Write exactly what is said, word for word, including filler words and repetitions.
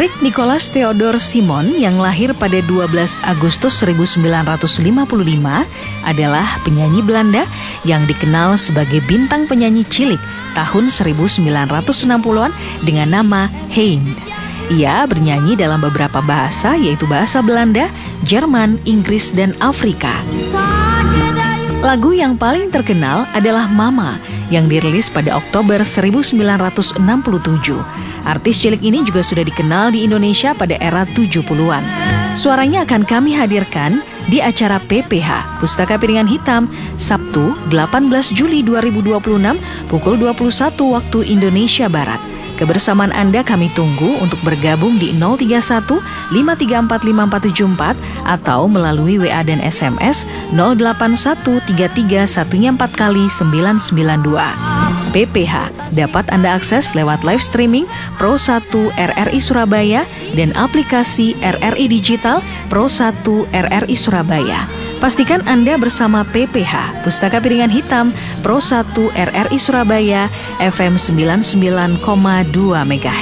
Hendrik Nicolaas Theodor Simon yang lahir pada dua belas Agustus seribu sembilan ratus lima puluh lima adalah penyanyi Belanda yang dikenal sebagai bintang penyanyi cilik tahun seribu sembilan ratus enam puluhan dengan nama Hein. Ia bernyanyi dalam beberapa bahasa, yaitu bahasa Belanda, Jerman, Inggris, dan Afrika. Lagu yang paling terkenal adalah Mama yang dirilis pada Oktober seribu sembilan ratus enam puluh tujuh. Artis cilik ini juga sudah dikenal di Indonesia pada era tujuh puluhan. Suaranya akan kami hadirkan di acara P P H Pustaka Piringan Hitam Sabtu delapan belas Juli dua ribu dua puluh enam pukul dua puluh satu waktu Indonesia Barat. Kebersamaan Anda kami tunggu untuk bergabung di nol tiga satu lima tiga empat lima empat tujuh empat atau melalui W A dan S M S nol delapan satu tiga tiga satu empat kali sembilan sembilan dua. P P H dapat Anda akses lewat live streaming Pro satu R R I Surabaya dan aplikasi R R I Digital Pro satu R R I Surabaya. Pastikan Anda bersama P P H Pustaka Piringan Hitam Pro satu R R I Surabaya F M sembilan puluh sembilan koma dua MHz.